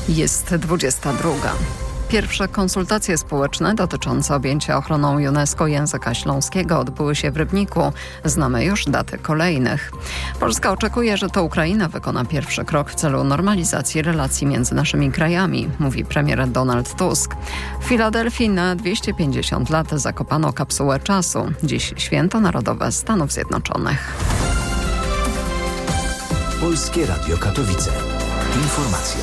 Jest 22. Pierwsze konsultacje społeczne dotyczące objęcia ochroną UNESCO języka śląskiego odbyły się w Rybniku. Znamy już daty kolejnych. Polska oczekuje, że to Ukraina wykona pierwszy krok w celu normalizacji relacji między naszymi krajami, mówi premier Donald Tusk. W Filadelfii na 250 lat zakopano kapsułę czasu. Dziś Święto Narodowe Stanów Zjednoczonych. Polskie Radio Katowice. Informacje.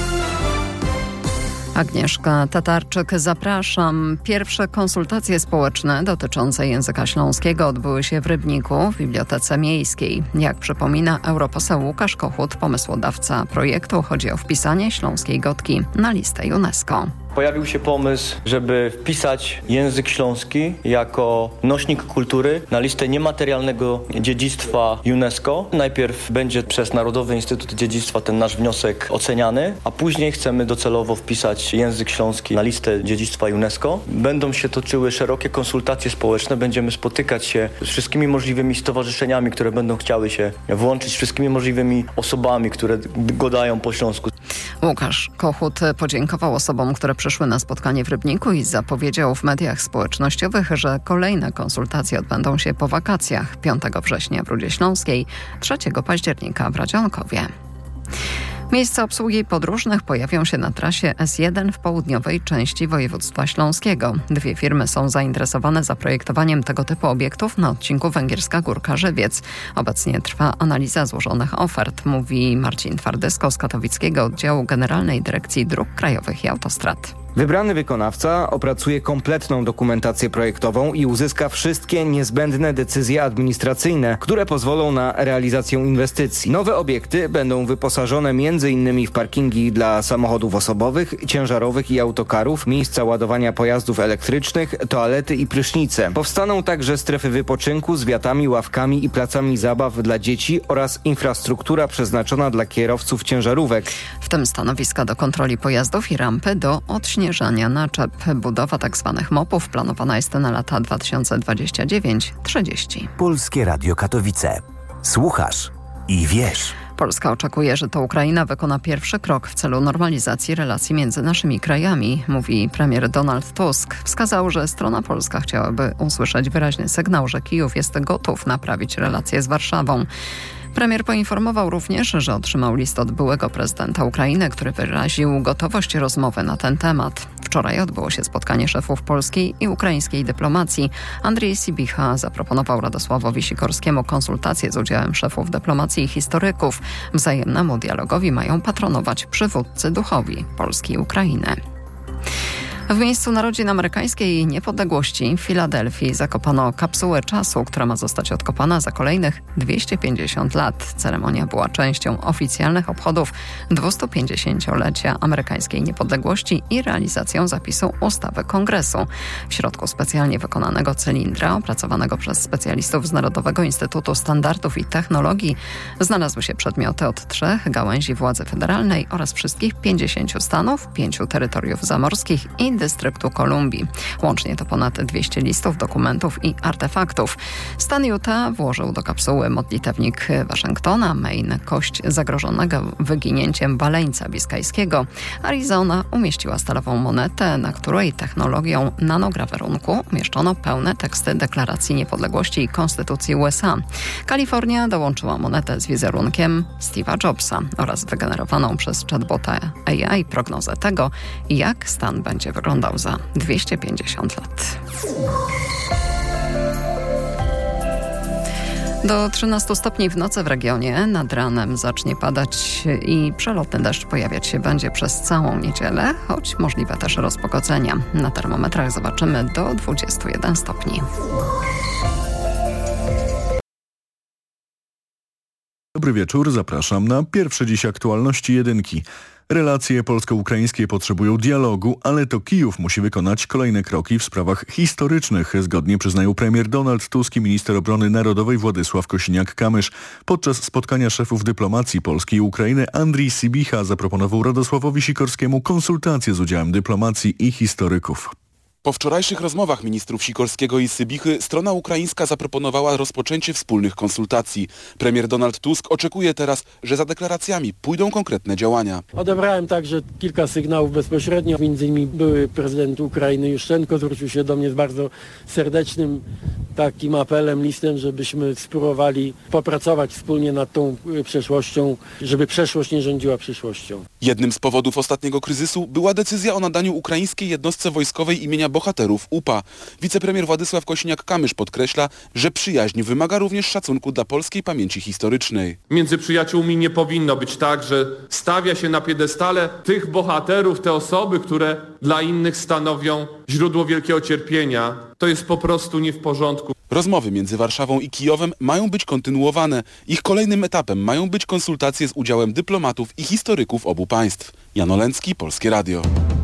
Agnieszka Tatarczyk, zapraszam. Pierwsze konsultacje społeczne dotyczące języka śląskiego odbyły się w Rybniku w Bibliotece Miejskiej. Jak przypomina europoseł Łukasz Kochut, pomysłodawca projektu, chodzi o wpisanie śląskiej gotki na listę UNESCO. Pojawił się pomysł, żeby wpisać język śląski jako nośnik kultury na listę niematerialnego dziedzictwa UNESCO. Najpierw będzie przez Narodowy Instytut Dziedzictwa ten nasz wniosek oceniany, a później chcemy docelowo wpisać język śląski na listę dziedzictwa UNESCO. Będą się toczyły szerokie konsultacje społeczne, będziemy spotykać się z wszystkimi możliwymi stowarzyszeniami, które będą chciały się włączyć, wszystkimi możliwymi osobami, które gadają po śląsku. Łukasz Kochut podziękował osobom, które przyszły na spotkanie w Rybniku i zapowiedział w mediach społecznościowych, że kolejne konsultacje odbędą się po wakacjach 5 września w Rudzie Śląskiej, 3 października w Radzionkowie. Miejsca obsługi podróżnych pojawią się na trasie S1 w południowej części województwa śląskiego. 2 firmy są zainteresowane zaprojektowaniem tego typu obiektów na odcinku Węgierska Górka-Żywiec. Obecnie trwa analiza złożonych ofert, mówi Marcin Twardysko z katowickiego oddziału Generalnej Dyrekcji Dróg Krajowych i Autostrad. Wybrany wykonawca opracuje kompletną dokumentację projektową i uzyska wszystkie niezbędne decyzje administracyjne, które pozwolą na realizację inwestycji. Nowe obiekty będą wyposażone m.in. w parkingi dla samochodów osobowych, ciężarowych i autokarów, miejsca ładowania pojazdów elektrycznych, toalety i prysznice. Powstaną także strefy wypoczynku z wiatami, ławkami i placami zabaw dla dzieci oraz infrastruktura przeznaczona dla kierowców ciężarówek. W tym stanowiska do kontroli pojazdów i rampy do odśnieżania naczep. Budowa tzw. MOP-ów planowana jest na lata 2029-30. Polskie Radio Katowice. Słuchasz i wiesz. Polska oczekuje, że to Ukraina wykona pierwszy krok w celu normalizacji relacji między naszymi krajami, mówi premier Donald Tusk. Wskazał, że strona polska chciałaby usłyszeć wyraźny sygnał, że Kijów jest gotów naprawić relacje z Warszawą. Premier poinformował również, że otrzymał list od byłego prezydenta Ukrainy, który wyraził gotowość rozmowy na ten temat. Wczoraj odbyło się spotkanie szefów polskiej i ukraińskiej dyplomacji. Andrzej Sibicha zaproponował Radosławowi Sikorskiemu konsultacje z udziałem szefów dyplomacji i historyków. Wzajemnemu dialogowi mają patronować przywódcy duchowi Polski i Ukrainy. W miejscu narodzin amerykańskiej niepodległości w Filadelfii zakopano kapsułę czasu, która ma zostać odkopana za kolejnych 250 lat. Ceremonia była częścią oficjalnych obchodów 250-lecia amerykańskiej niepodległości i realizacją zapisu ustawy Kongresu. W środku specjalnie wykonanego cylindra, opracowanego przez specjalistów z Narodowego Instytutu Standardów i Technologii, znalazły się przedmioty od 3 gałęzi władzy federalnej oraz wszystkich 50 stanów, 5 terytoriów zamorskich i dystryktu Kolumbii. Łącznie to ponad 200 listów, dokumentów i artefaktów. Stan Utah włożył do kapsuły modlitewnik Waszyngtona, Maine kość zagrożonego wyginięciem Waleńca Biskajskiego. Arizona umieściła stalową monetę, na której technologią nanograwerunku umieszczono pełne teksty Deklaracji Niepodległości i Konstytucji USA. Kalifornia dołączyła monetę z wizerunkiem Steve'a Jobsa oraz wygenerowaną przez chatbota AI prognozę tego, jak stan będzie wyglądał za 250 lat. Do 13 stopni w nocy w regionie. Nad ranem zacznie padać i przelotny deszcz pojawiać się będzie przez całą niedzielę, choć możliwe też rozpogodzenia. Na termometrach zobaczymy do 21 stopni. Dobry wieczór, zapraszam na pierwsze dziś aktualności jedynki. Relacje polsko-ukraińskie potrzebują dialogu, ale to Kijów musi wykonać kolejne kroki w sprawach historycznych, zgodnie przyznają premier Donald Tusk i minister obrony narodowej Władysław Kosiniak-Kamysz. Podczas spotkania szefów dyplomacji Polski i Ukrainy Andrzej Sibicha zaproponował Radosławowi Sikorskiemu konsultacje z udziałem dyplomacji i historyków. Po wczorajszych rozmowach ministrów Sikorskiego i Sybichy strona ukraińska zaproponowała rozpoczęcie wspólnych konsultacji. Premier Donald Tusk oczekuje teraz, że za deklaracjami pójdą konkretne działania. Odebrałem także kilka sygnałów bezpośrednio. Między innymi były prezydent Ukrainy Juszczenko zwrócił się do mnie z bardzo serdecznym takim apelem, listem, żebyśmy spróbowali popracować wspólnie nad tą przeszłością, żeby przeszłość nie rządziła przyszłością. Jednym z powodów ostatniego kryzysu była decyzja o nadaniu ukraińskiej jednostce wojskowej imienia bohaterów UPA. Wicepremier Władysław Kosiniak-Kamysz podkreśla, że przyjaźń wymaga również szacunku dla polskiej pamięci historycznej. Między przyjaciółmi nie powinno być tak, że stawia się na piedestale tych bohaterów, te osoby, które dla innych stanowią źródło wielkiego cierpienia. To jest po prostu nie w porządku. Rozmowy między Warszawą i Kijowem mają być kontynuowane. Ich kolejnym etapem mają być konsultacje z udziałem dyplomatów i historyków obu państw. Jan Olencki, Polskie Radio.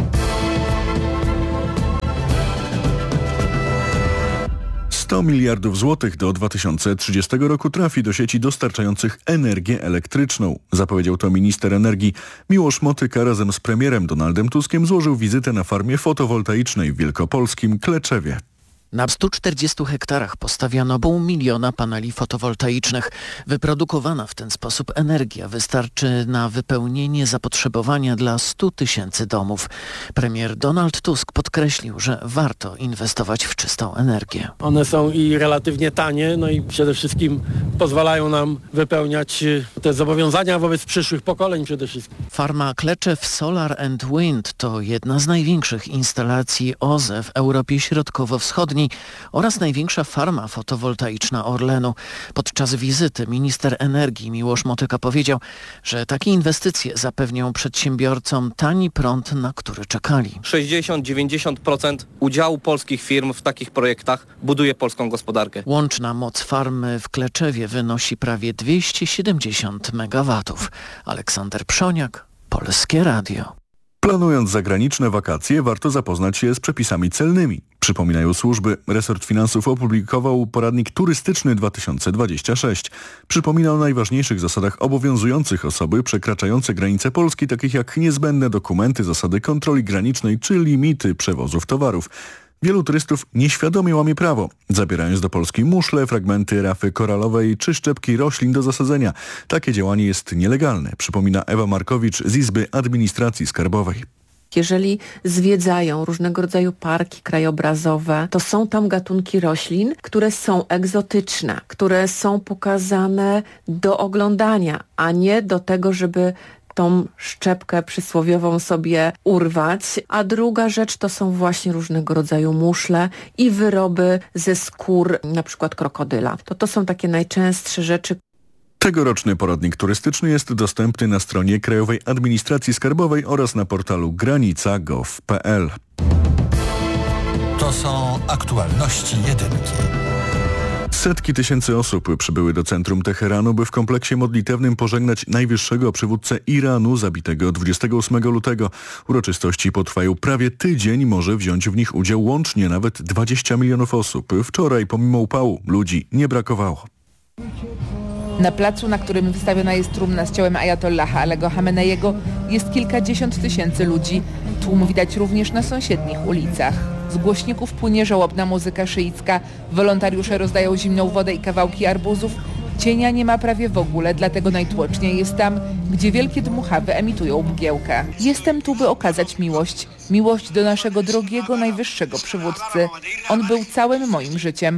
$100 miliardów do 2030 roku trafi do sieci dostarczających energię elektryczną. Zapowiedział to minister energii. Miłosz Motyka razem z premierem Donaldem Tuskiem złożył wizytę na farmie fotowoltaicznej w wielkopolskim Kleczewie. Na 140 hektarach postawiono 500 000 paneli fotowoltaicznych. Wyprodukowana w ten sposób energia wystarczy na wypełnienie zapotrzebowania dla 100 000 domów. Premier Donald Tusk podkreślił, że warto inwestować w czystą energię. One są i relatywnie tanie, no i przede wszystkim pozwalają nam wypełniać te zobowiązania wobec przyszłych pokoleń przede wszystkim. Farma Kleczew Solar and Wind to jedna z największych instalacji OZE w Europie Środkowo-Wschodniej oraz największa farma fotowoltaiczna Orlenu. Podczas wizyty minister energii Miłosz Motyka powiedział, że takie inwestycje zapewnią przedsiębiorcom tani prąd, na który czekali. 60-90% udziału polskich firm w takich projektach buduje polską gospodarkę. Łączna moc farmy w Kleczewie wynosi prawie 270 MW. Aleksander Przoniak, Polskie Radio. Planując zagraniczne wakacje, warto zapoznać się z przepisami celnymi. Przypominają służby, resort finansów opublikował poradnik turystyczny 2026. Przypomina o najważniejszych zasadach obowiązujących osoby przekraczające granice Polski, takich jak niezbędne dokumenty, zasady kontroli granicznej czy limity przewozów towarów. Wielu turystów nieświadomie łamie prawo, zabierając do Polski muszle, fragmenty rafy koralowej czy szczepki roślin do zasadzenia. Takie działanie jest nielegalne, przypomina Ewa Markowicz z Izby Administracji Skarbowej. Jeżeli zwiedzają różnego rodzaju parki krajobrazowe, to są tam gatunki roślin, które są egzotyczne, które są pokazane do oglądania, a nie do tego, żeby tą szczepkę przysłowiową sobie urwać. A druga rzecz to są właśnie różnego rodzaju muszle i wyroby ze skór, na przykład krokodyla. To są takie najczęstsze rzeczy. Tegoroczny poradnik turystyczny jest dostępny na stronie Krajowej Administracji Skarbowej oraz na portalu granica.gov.pl. To są aktualności jedynki. Setki tysięcy osób przybyły do centrum Teheranu, by w kompleksie modlitewnym pożegnać najwyższego przywódcę Iranu zabitego 28 lutego. Uroczystości potrwają prawie tydzień, może wziąć w nich udział łącznie nawet 20 milionów osób. Wczoraj pomimo upału ludzi nie brakowało. Na placu, na którym wystawiona jest trumna z ciałem ajatollaha Alego Hameneiego, jest kilkadziesiąt tysięcy ludzi. Tłum widać również na sąsiednich ulicach. Z głośników płynie żałobna muzyka szyicka. Wolontariusze rozdają zimną wodę i kawałki arbuzów. Cienia nie ma prawie w ogóle, dlatego najtłoczniej jest tam, gdzie wielkie dmuchawy emitują mgiełkę. Jestem tu, by okazać miłość. Miłość do naszego drogiego, najwyższego przywódcy. On był całym moim życiem.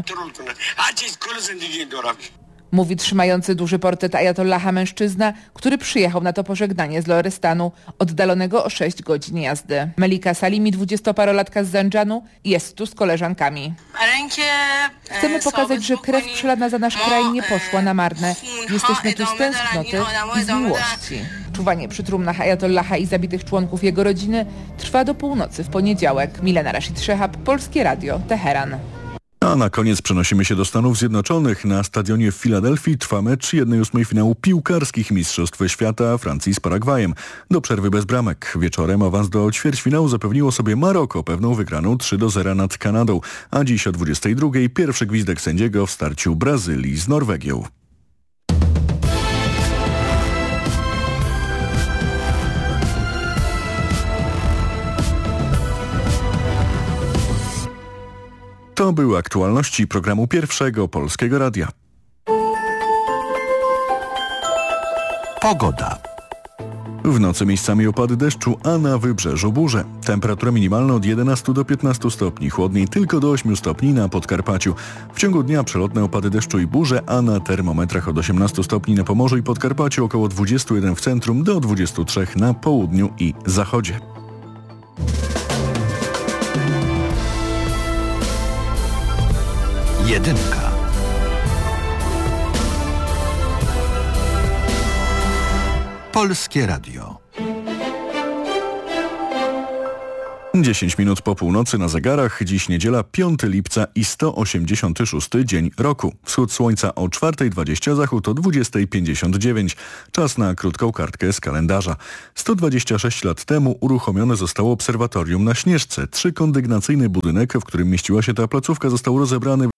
Mówi trzymający duży portret ajatollaha mężczyzna, który przyjechał na to pożegnanie z Lorestanu, oddalonego o 6 godzin jazdy. Melika Salimi, 20-parolatka z Zandżanu, jest tu z koleżankami. Chcemy pokazać, że krew przelana za nasz kraj nie poszła na marne. Jesteśmy tu z tęsknoty i z miłości. Czuwanie przy trumnach ajatollaha i zabitych członków jego rodziny trwa do północy w poniedziałek. Milena Rashid-Szehab, Polskie Radio, Teheran. A na koniec przenosimy się do Stanów Zjednoczonych. Na stadionie w Filadelfii trwa mecz 1/8 finału piłkarskich Mistrzostw Świata Francji z Paragwajem. Do przerwy bez bramek. Wieczorem awans do ćwierćfinału zapewniło sobie Maroko pewną wygraną 3-0 nad Kanadą. A dziś o 22:00 pierwszy gwizdek sędziego w starciu Brazylii z Norwegią. To były aktualności programu Pierwszego Polskiego Radia. Pogoda. W nocy miejscami opady deszczu, a na wybrzeżu burze. Temperatura minimalna od 11 do 15 stopni, chłodniej tylko do 8 stopni na Podkarpaciu. W ciągu dnia przelotne opady deszczu i burze, a na termometrach od 18 stopni na Pomorzu i Podkarpaciu, około 21 w centrum do 23 na południu i zachodzie. Jedynka. Polskie Radio. 10 minut po północy na zegarach. Dziś niedziela, 5 lipca i 186 dzień roku. Wschód słońca o 4:20, zachód o 20:59. Czas na krótką kartkę z kalendarza. 126 lat temu uruchomione zostało obserwatorium na Śnieżce. 3-kondygnacyjny budynek, w którym mieściła się ta placówka, został rozebrany